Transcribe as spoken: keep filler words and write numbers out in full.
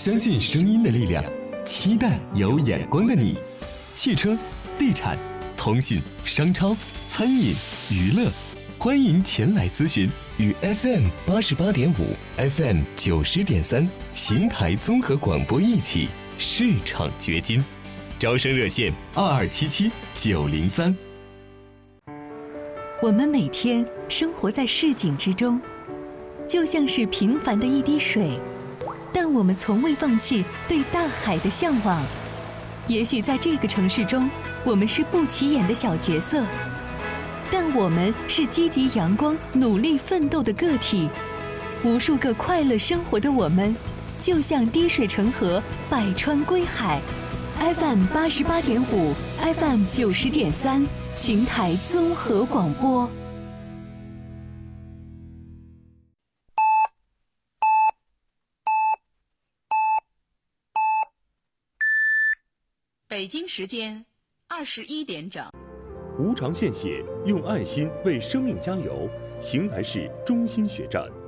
相信声音的力量，期待有眼光的你。汽车、地产、通信、商超、餐饮、娱乐，欢迎前来咨询。与 F M 八十八点五、F M 九十点三邢台综合广播一起市场掘金，招生热线二二七七九零三。 我们每天生活在市井之中，就像是平凡的一滴水，但我们从未放弃对大海的向往。也许在这个城市中，我们是不起眼的小角色，但我们是积极阳光、努力奋斗的个体。无数个快乐生活的我们，就像滴水成河，百川归海。F M 八十八点五 ，F M 九十点三，邢台综合广播。 北京时间二十一点整。 无偿献血，用爱心为生命加油。邢台市中心血站